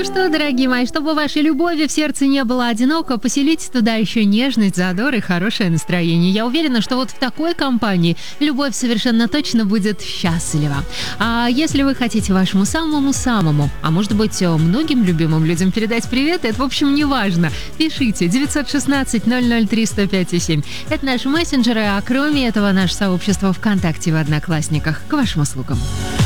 Ну что, дорогие мои, чтобы вашей любови в сердце не было одиноко, поселите туда еще нежность, задор и хорошее настроение. Я уверена, что вот в такой компании любовь совершенно точно будет счастлива. А если вы хотите вашему самому-самому, а может быть многим любимым людям передать привет, это в общем не важно, пишите 916-003-105-7. Это наши мессенджеры, а кроме этого наше сообщество ВКонтакте в Одноклассниках. К вашим услугам.